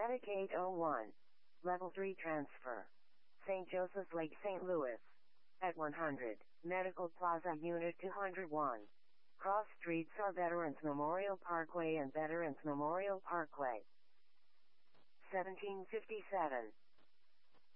Medic 801. Level 3 transfer. St. Joseph's Lake, St. Louis. At 100. Medical Plaza Unit 201. Cross streets are Veterans Memorial Parkway and Veterans Memorial Parkway. 1757.